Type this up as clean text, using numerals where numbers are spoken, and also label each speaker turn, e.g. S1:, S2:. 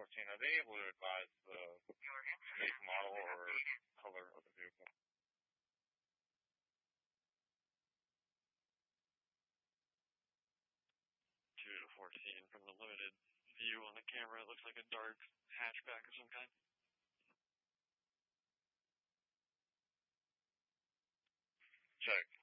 S1: 14, are they able to advise the make, model, or color of the vehicle? 2 to 14, from the limited view on the camera, it looks like a dark hatchback of some kind. Check.